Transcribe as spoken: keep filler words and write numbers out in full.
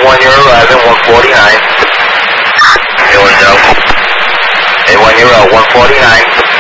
one, you're arriving, one forty-nine. A one zero. A one, you're at one forty-nine.